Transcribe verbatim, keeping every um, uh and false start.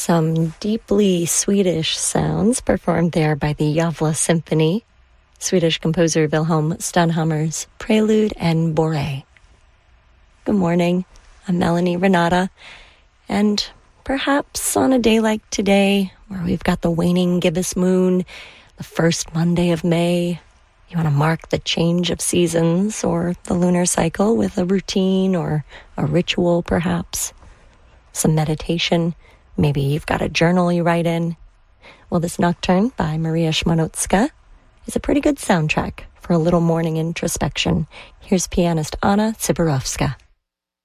Some deeply Swedish sounds performed there by the Gävle Symphony, Swedish composer Wilhelm Stenhammer's Prelude and Bourrée. Good morning, I'm Melanie Renata, and perhaps on a day like today, where we've got the waning gibbous moon, the first Monday of May, you want to mark the change of seasons or the lunar cycle with a routine or a ritual, perhaps. Some meditation. Maybe you've got a journal you write in. Well, this nocturne by Maria Szmanowska is a pretty good soundtrack for a little morning introspection. Here's pianist Anna Siborowska.